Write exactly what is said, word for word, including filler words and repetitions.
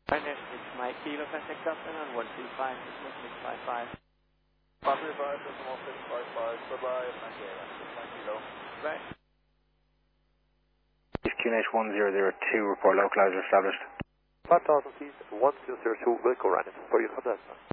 Partner six Mike Kilo contact Captain on one three five six one six five five. one three five six one six five five. Goodbye, thank you. six Mike Kilo. Right. Q N H one zero zero two, report localizer established. five thousand feet, one two zero two, Wilco Ryan. For your contact.